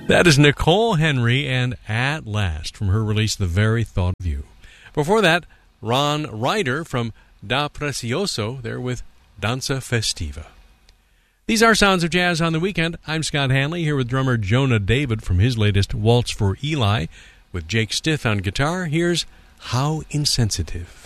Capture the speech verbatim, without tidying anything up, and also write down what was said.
That is Nicole Henry and At Last from her release The Very Thought of You. Before that, Ron Ryder from Da Precioso, there with Danza Festiva. These are Sounds of Jazz on the Weekend. I'm Scott Hanley here with drummer Jonah David from his latest Waltz for Eli with Jake Stith on guitar. Here's How Insensitive.